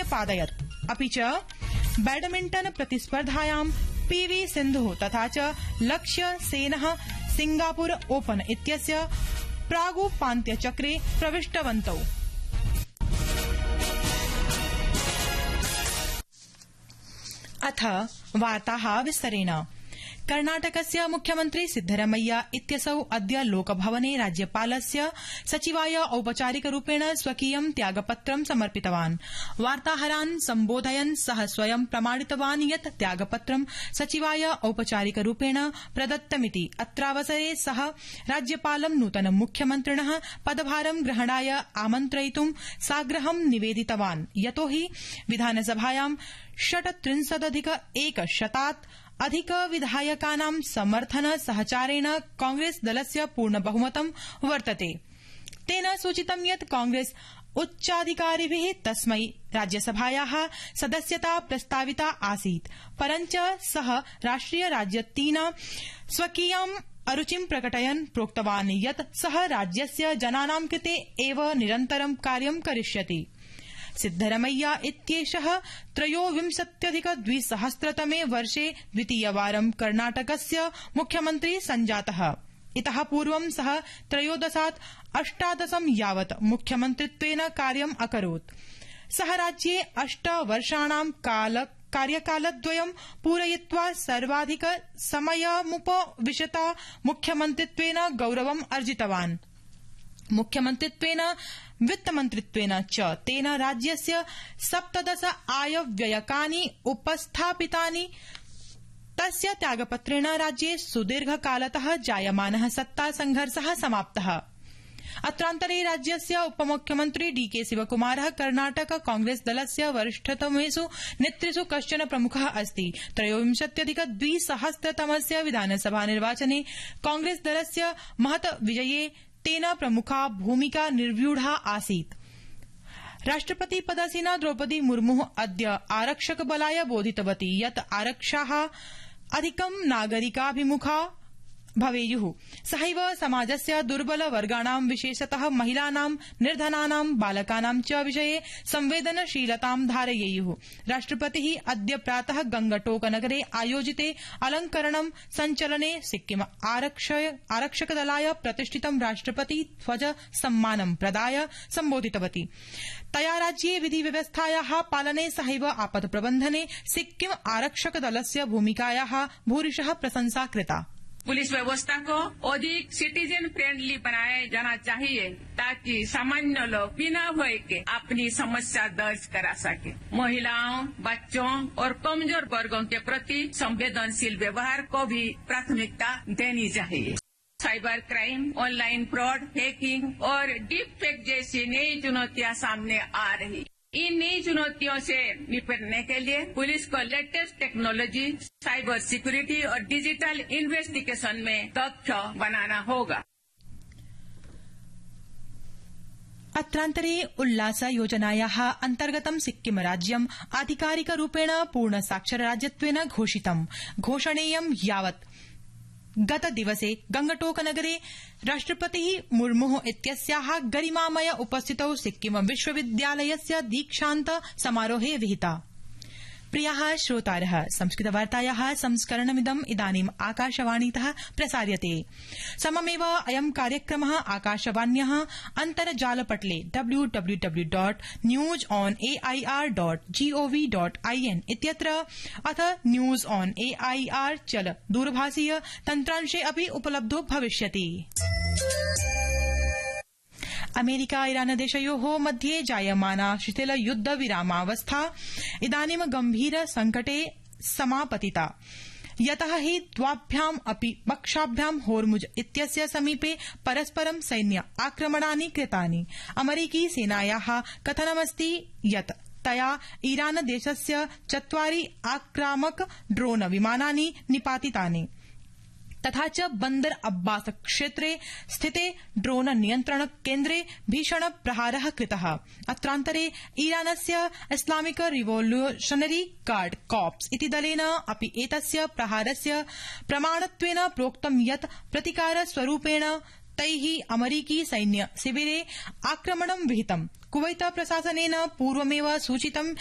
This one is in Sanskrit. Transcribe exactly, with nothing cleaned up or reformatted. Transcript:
प्रत्यपादयत्। अपि च बैडमिंटन प्रतिस्पर्धायां पीवी सिन्धु तथा च लक्ष्य सेनः सिंगापुर ओपन इत्यस्य प्रागुपान्त्यचक्रे प्रविष्टवन्तौ। अथ वार्ताः विस्तरेण। कर्णाटकस्य मुख्यमन्त्री सिद्धरमैया इत्यसौ अद्य लोकभवने राज्यपालस्य सचिवाय औपचारिकरूपेण स्वकीयं त्यागपत्रं समर्पितवान्। वार्ताहरान् सम्बोधयन् सः स्वयं प्रमाणितवान् यत् त्यागपत्रं सचिवाय औपचारिकरूपेण प्रदत्तमिति। अत्रावसरे सः राज्यपालं नूतन मुख्यमन्त्रिणः पदभारं ग्रहणाय आमन्त्रयितुं साग्रहं निवेदितवान्। यतो हि विधानसभायां षट्त्रिंशदधिक एकशतात् अधिक विधायकानां समर्थन सहचारेण कांग्रेस दलस्य पूर्णबहुमतं वर्तते। तेन सूचितं यत् कांग्रेस उच्चाधिकारिभिः तस्मै राज्यसभायाः सदस्यता प्रस्ताविता आसीत्, परञ्च सः राष्ट्रिय राजनीतिना स्वकीयम् अरुचिं प्रकटयन् प्रोक्तवान् यत् सः राज्यस्य जनानां कृते एव निरन्तरं कार्यं करिष्यति। सिद्धरमैया इत्येषः त्रयोविंशत्यधिक द्विसहस्रतमे वर्षे द्वितीयवारं कर्णाटकस्य मुख्यमन्त्री संजातः। इतः पूर्वं सः त्रयोदशात् अष्टादशं यावत् मुख्यमन्त्रित्वेन कार्यम् अकरोत्। सः राज्ये अष्ट वर्षाणां काल कार्यकालद्वयं पूरयित्वा सर्वाधिक समयमुपविशता मुख्यमन्त्रित्वेन गौरवम् अर्जितवान्। मुख्यमन्त्रित्वेन वित्तमन्त्रित्वेन च तेन राज्यस्य सप्तदश आयव्ययकानि उपस्थापितानि। तस्य त्यागपत्रेण राज्ये सुदीर्घकालतः जायमानः सत्ता संघर्षः समाप्तः। अत्रान्तरे राज्यस्य उपमुख्यमन्त्री डीके शिवकुमारः कर्णाटक कांग्रेस दलस्य वरिष्ठतमेषु नेतृषु कश्चन प्रमुखः अस्ति। त्रयोविंशत्यधिक द्विसहस्रतमस्य विधानसभा निर्वाचने कांग्रेस दलस्य महत् विजये तेन प्रमुखा भूमिका निर्व्यूढा आसीत्। राष्ट्रपति पदासीना द्रौपदी मुर्मुः अद्य आरक्षकबलाय बोधितवती यत् आरक्षाः अधिकं नागरिकाभिमुखा भवेयुः। सहैव समाजस्य दुर्बलवर्गाणां विशेषतः महिलानां, निर्धनानां, बालकानां च विषये संवेदनशीलतां धारयेयुः। राष्ट्रपतिः अद्य प्रातः गंगटोकनगरे आयोजिते अलंकरणं संचलने सिक्किम आरक्षकदलाय प्रतिष्ठितं राष्ट्रपति ध्वज सम्मानं प्रदाय सम्बोधितवती। तया राज्ये विधिव्यवस्थायाः पालने सहैव आपत्प्रबन्धने सिक्किम आरक्षकदलस्य भूमिकायाः भूरिशः प्रशंसा कृता। पुलिस व्यवस्था को अधिक सिटीजन फ्रेंडली बनाया जाना चाहिए ताकि सामान्य लोग बिना भय के अपनी समस्या दर्ज करा सके। महिलाओं, बच्चों और कमजोर वर्गों के प्रति संवेदनशील व्यवहार को भी प्राथमिकता देनी चाहिए। Cyber crime, online fraud, hacking और डीप फेक जैसी नई चुनौतियां सामने आ रही। इन नई चुनौतियों से निपटने के लिए पुलिस को लेटेस्ट टेक्नोलॉजी, साइबर सिक्योरिटी और डिजिटल इन्वेस्टिगेशन में दक्ष बनाना होगा। अत्रान्तरे उल्लास योजनायाः अन्तर्गतं सिक्किम राज्यम् आधिकारिकरूपेण पूर्ण साक्षरराज्यत्वेन घोषितम्। घोषणेयं यावत् गतदिवसे गंगटोकनगरे राष्ट्रपतिः मुर्मुः इत्यस्याः गरिमामय उपस्थितौ सिक्किम विश्वविद्यालयस्य दीक्षान्त समारोहे विहिता। प्रियाः श्रोतारः, संस्कृतवार्तायाः संस्करणमिदम् इदानीम् आकाशवाणीतः प्रसार्यते। सममेव अयं कार्यक्रमः आकाशवाण्याः अन्तर्जालपटले W W W dot news on A I R dot gov dot I N इत्यत्र अथ news on A I R चल दूरभाषीय तन्त्रांशे अपि उपलब्धो भविष्यति। अमेरिका ईरान देशयोः मध्ये जायमाना शिथिल युद्ध विरामावस्था इदानीं गंभीर संकटे समापतिता। यतः हि द्वाभ्याम् अपि पक्षाभ्यां होर्मुज इत्यस्य समीपे परस्परं सैन्य आक्रमणानि कृतानि। अमेरिकी सेनायाः कथनमस्ति यत् तया ईरान देशस्य चत्वारि आक्रामक ड्रोन विमानानि निपातितानि। तथा च बंदर अब्बास क्षेत्रे स्थिते ड्रोन नियन्त्रण केन्द्रे भीषण प्रहारः कृतः। अत्रान्तरे ईरानस्य इस्लामिक रिवोल्यूशनरी गार्ड कॉर्प्स इति दलेन अपि एतस्य प्रहारस्य प्रमाणत्वेन प्रोक्तं यत् प्रतिकारस्वरूपेण तैः अमरीकी सैन्य शिविरे आक्रमणं विहितम्। कुवैत प्रशासनेन पूर्वमेव सूचितं